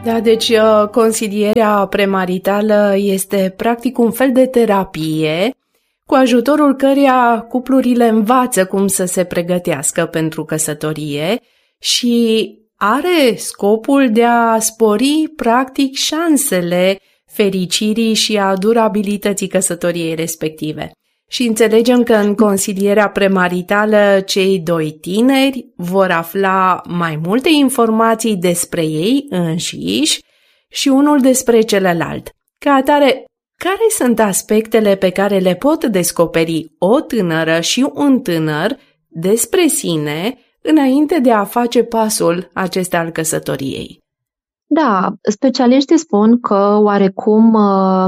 Da, deci consilierea premaritală este practic un fel de terapie cu ajutorul căreia cuplurile învață cum să se pregătească pentru căsătorie și are scopul de a spori practic șansele fericirii și a durabilității căsătoriei respective. Și înțelegem că în consilierea premaritală cei doi tineri vor afla mai multe informații despre ei înșiși și unul despre celălalt. Ca atare, care sunt aspectele pe care le pot descoperi o tânără și un tânăr despre sine înainte de a face pasul acesta al căsătoriei? Da, specialiștii spun că oarecum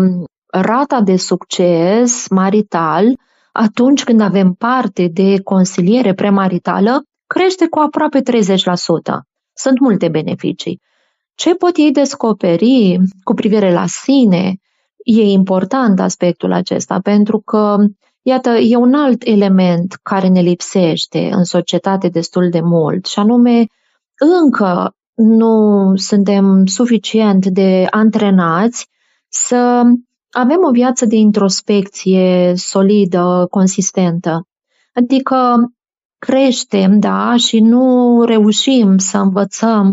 rata de succes marital atunci când avem parte de consiliere premaritală crește cu aproape 30%. Sunt multe beneficii. Ce pot ei descoperi cu privire la sine? E important aspectul acesta pentru că, iată, e un alt element care ne lipsește în societate destul de mult și anume încă nu suntem suficient de antrenați să avem o viață de introspecție solidă, consistentă. Adică creștem, da, și nu reușim să învățăm,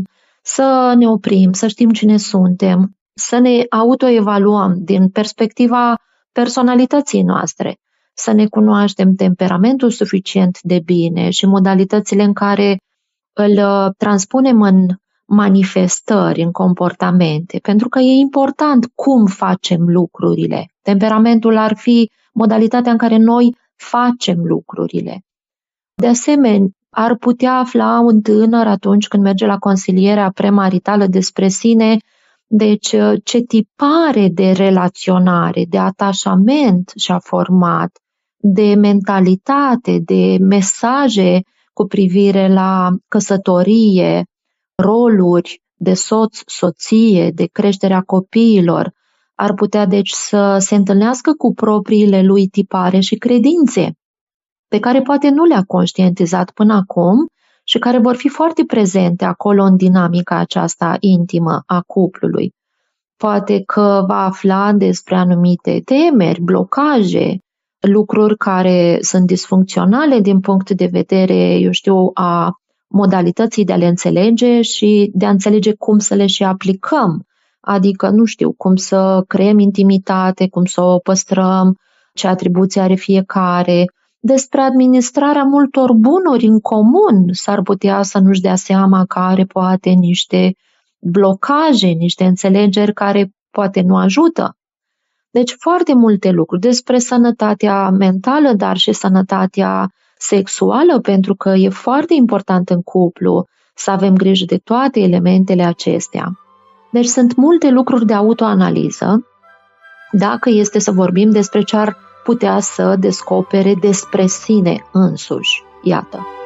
să ne oprim, să știm cine suntem, să ne autoevaluăm din perspectiva personalității noastre, să ne cunoaștem temperamentul suficient de bine și modalitățile în care îl transpunem în manifestări, în comportamente, pentru că e important cum facem lucrurile. Temperamentul ar fi modalitatea în care noi facem lucrurile. De asemenea, ar putea afla un tânăr atunci când merge la consilierea premaritală despre sine, deci ce tipare de relaționare, de atașament și-a format, de mentalitate, de mesaje cu privire la căsătorie, roluri de soț, soție, de creșterea copiilor, ar putea deci să se întâlnească cu propriile lui tipare și credințe, pe care poate nu le-a conștientizat până acum și care vor fi foarte prezente acolo în dinamica aceasta intimă a cuplului. Poate că va afla despre anumite temeri, blocaje, lucruri care sunt disfuncționale din punct de vedere, a modalității de a le înțelege și de a înțelege cum să le și aplicăm. Adică, cum să creăm intimitate, cum să o păstrăm, ce atribuții are fiecare. Despre administrarea multor bunuri în comun s-ar putea să nu-și dea seama că are poate niște blocaje, niște înțelegeri care poate nu ajută. Deci foarte multe lucruri despre sănătatea mentală, dar și sănătatea sexuală, pentru că e foarte important în cuplu să avem grijă de toate elementele acestea. Deci sunt multe lucruri de autoanaliză, dacă este să vorbim despre ce ar putea să descopere despre sine însuși. Iată.